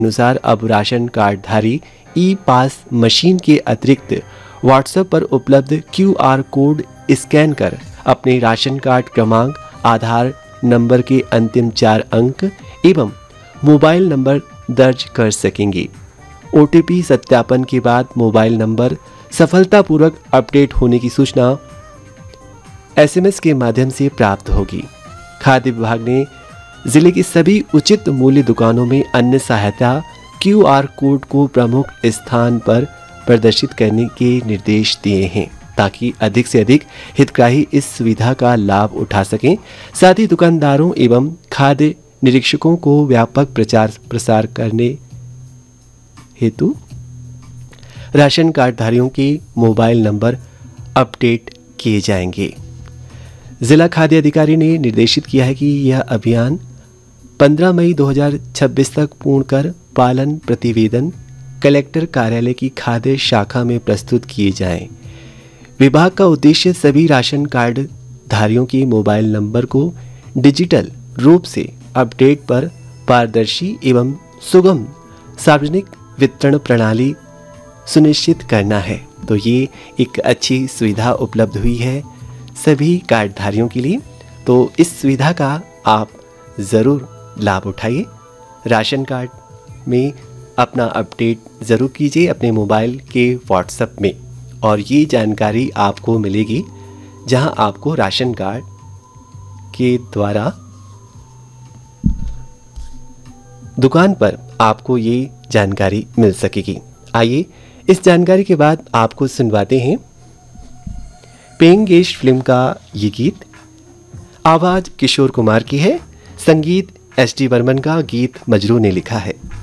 अनुसार अब राशन कार्डधारी ई पास मशीन के अतिरिक्त व्हाट्सएप पर उपलब्ध क्यूआर कोड स्कैन कर अपने राशन कार्ड क्रमांक, आधार नंबर के अंतिम 4 अंक एवं मोबाइल नंबर दर्ज कर सकेंगे। ओटीपी सत्यापन के बाद मोबाइल नंबर सफलतापूर्वक अपडेट होने की सूचना एसएमएस के माध्यम से प्राप्त होगी। खाद्य विभाग ने जिले की सभी उचित मूल्य दुकानों में अन्य सहायता क्यूआर कोड को प्रमुख स्थान पर प्रदर्शित करने के निर्देश दिए हैं ताकि अधिक से अधिक हितग्राही इस सुविधा का लाभ उठा सकें। साथ ही दुकानदारों एवं खाद्य निरीक्षकों को व्यापक प्रचार प्रसार करने हेतु राशन कार्डधारियों के मोबाइल नंबर अपडेट किए जाएंगे। जिला खाद्य अधिकारी ने निर्देशित किया है कि यह अभियान 15 मई 2026 तक पूर्ण कर पालन प्रतिवेदन कलेक्टर कार्यालय की खाद्य शाखा में प्रस्तुत किए जाएं। विभाग का उद्देश्य सभी राशन कार्ड धारियों के मोबाइल नंबर को डिजिटल रूप से अपडेट पर पारदर्शी एवं सुगम सार्वजनिक वितरण प्रणाली सुनिश्चित करना है। तो ये एक अच्छी सुविधा उपलब्ध हुई है सभी कार्डधारियों के लिए। तो इस सुविधा का आप ज़रूर लाभ उठाइए। राशन कार्ड में अपना अपडेट ज़रूर कीजिए अपने मोबाइल के व्हाट्सएप में, और ये जानकारी आपको मिलेगी जहां आपको राशन कार्ड के द्वारा दुकान पर आपको ये जानकारी मिल सकेगी। आइए इस जानकारी के बाद आपको सुनवाते हैं पेइंग गेस्ट फिल्म का ये गीत। आवाज़ किशोर कुमार की है, संगीत एस डी बर्मन का, गीत मजरू ने लिखा है।